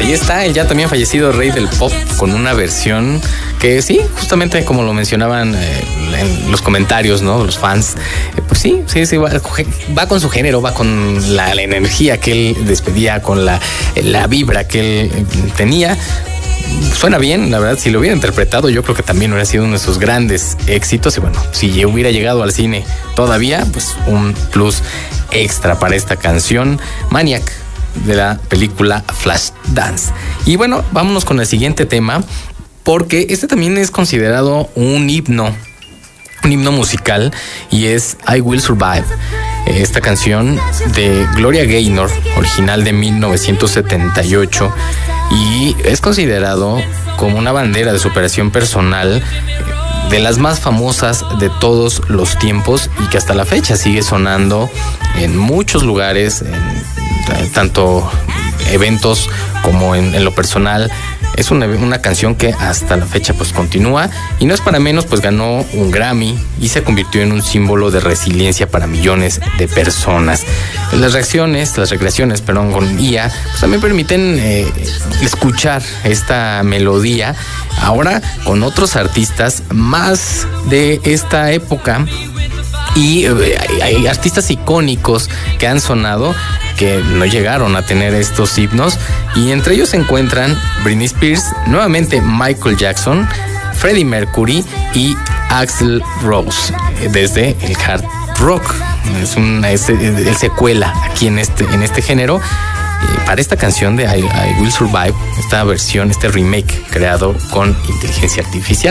Ahí está el ya también fallecido rey del pop con una versión que sí, justamente como lo mencionaban en los comentarios, ¿no? Los fans, pues sí, va con su género, va con la energía que él despedía, con la vibra que él tenía. Suena bien, la verdad. Si lo hubiera interpretado, yo creo que también hubiera sido uno de sus grandes éxitos. Y bueno, si hubiera llegado al cine todavía, pues un plus extra para esta canción Maniac de la película Flashdance. Y bueno, vámonos con el siguiente tema, porque este también es considerado un himno musical, y es I Will Survive. Esta canción de Gloria Gaynor, original de 1978, y es considerado como una bandera de superación personal, de las más famosas de todos los tiempos, y que hasta la fecha sigue sonando en muchos lugares, en tanto eventos como en lo personal. Es una canción que hasta la fecha pues continúa, y no es para menos, pues ganó un Grammy y se convirtió en un símbolo de resiliencia para millones de personas. Las recreaciones con IA pues también permiten escuchar esta melodía ahora con otros artistas más de esta época. Y hay artistas icónicos que han sonado, que no llegaron a tener estos himnos, y entre ellos se encuentran Britney Spears, nuevamente Michael Jackson, Freddie Mercury y Axl Rose, desde el hard rock. Es secuela aquí en este género. Para esta canción de I Will Survive, esta versión, este remake creado con inteligencia artificial.